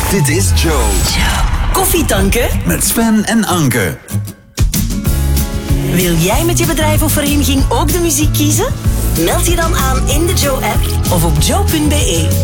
Dit is Joe. Koffietanken? Met Sven en Anke. Wil jij met je bedrijf of vereniging ook de muziek kiezen? Meld je dan aan in de Joe-app of op joe.be.